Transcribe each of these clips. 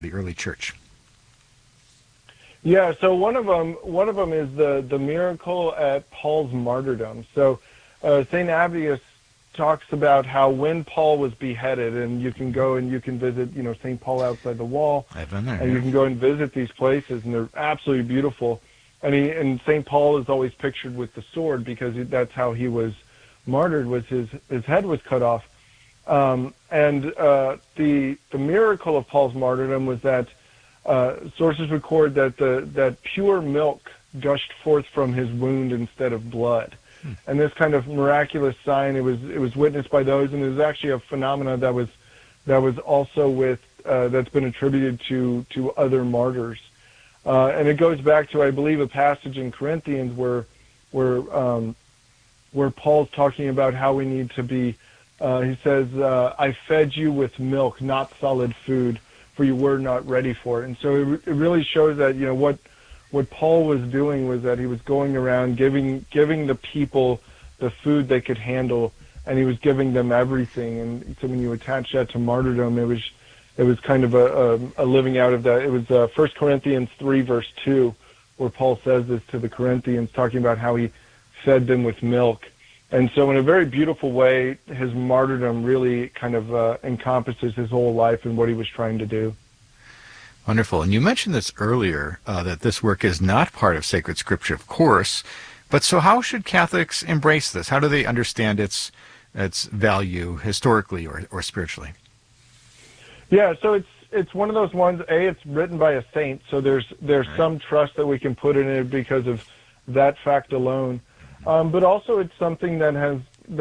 the early church? Yeah, so one of them is the miracle at Paul's martyrdom. So Saint Abius talks about how when Paul was beheaded, and you can go and you can visit, Saint Paul outside the wall, I've been there, and you yeah. can go and visit these places, and they're absolutely beautiful. And Saint Paul is always pictured with the sword because that's how he was martyred. Was his head was cut off. The miracle of Paul's martyrdom was that sources record that pure milk gushed forth from his wound instead of blood, and this kind of miraculous sign it was witnessed by those, and it was actually a phenomena that was also that's been attributed to other martyrs, and it goes back to, I believe, a passage in Corinthians where Paul's talking about how we need to be. He says, "I fed you with milk, not solid food, for you were not ready for it." And so it really shows that what Paul was doing was that he was going around giving the people the food they could handle, and he was giving them everything. And so when you attach that to martyrdom, it was kind of a living out of that. It was 1 Corinthians 3 verse 2 where Paul says this to the Corinthians, talking about how he fed them with milk. And so in a very beautiful way, his martyrdom really kind of encompasses his whole life and what he was trying to do. Wonderful. And you mentioned this earlier, that this work is not part of sacred scripture, of course. But so how should Catholics embrace this? How do they understand its value historically or spiritually? Yeah, so it's one of those ones. It's written by a saint, so there's Right. some trust that we can put in it because of that fact alone. But also, it's something that has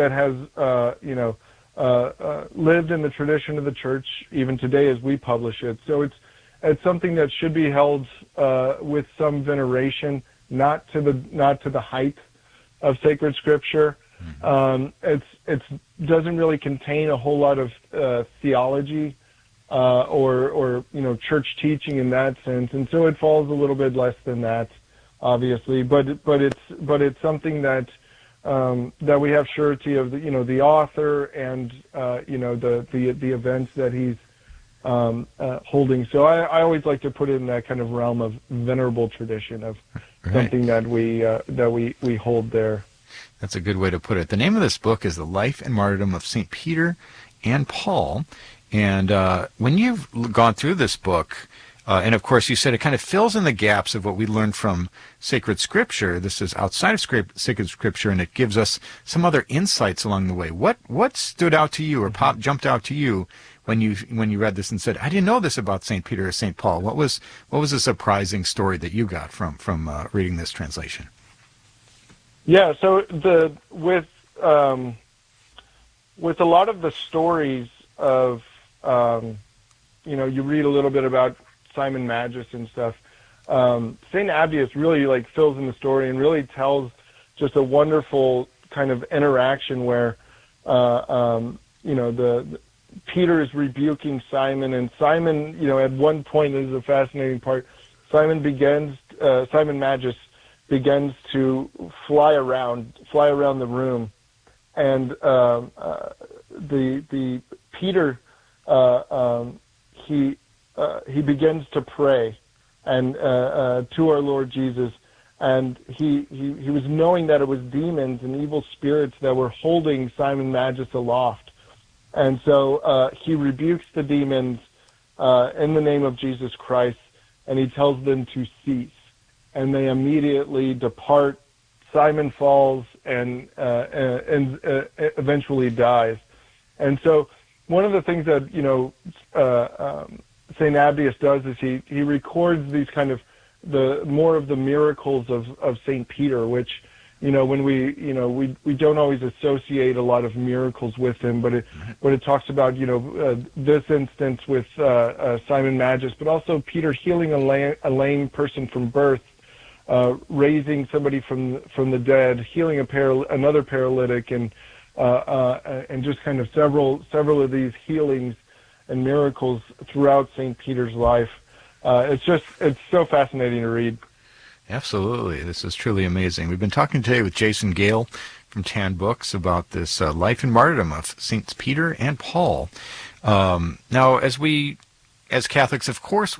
lived in the tradition of the Church even today as we publish it. So it's something that should be held with some veneration, not to the height of sacred scripture. It doesn't really contain a whole lot of theology or church teaching in that sense, and so it falls a little bit less than that, obviously. But it's something that we have surety of the author and the events that he's holding. So I always like to put it in that kind of realm of venerable tradition of Right. something that we hold there. That's a good way to put it. The name of this book is The Life and Martyrdom of St. Peter and Paul. And when you've gone through this book, and of course you said it kind of fills in the gaps of what we learned from sacred scripture. This is outside of sacred scripture, and it gives us some other insights along the way. What stood out to you or jumped out to you when you read this and said, I didn't know this about St. Peter or St. Paul? What was a surprising story that you got from reading this translation? Yeah, so with a lot of the stories of you read a little bit about Simon Magus and stuff. Saint Abius really fills in the story and really tells just a wonderful kind of interaction where Peter is rebuking Simon, and Simon at one point, this is a fascinating part. Simon Magus begins to fly around the room, and the Peter he begins to pray and to our Lord Jesus, and he was knowing that it was demons and evil spirits that were holding Simon Magus aloft, and so he rebukes the demons in the name of Jesus Christ, and he tells them to cease, and they immediately depart. Simon falls and eventually dies, and so one of the things that Saint Abius does is he records these kind of the more of the miracles of Saint Peter, which when we don't always associate a lot of miracles with him, but it talks about this instance with Simon Magus, but also Peter healing a lame person from birth, raising somebody from the dead, healing another paralytic, and just kind of several of these healings and miracles throughout St. Peter's life. It's so fascinating to read. Absolutely. This is truly amazing. We've been talking today with Jason Gale from Tan Books about this life and martyrdom of Saints Peter and Paul. Now, as we as Catholics, of course,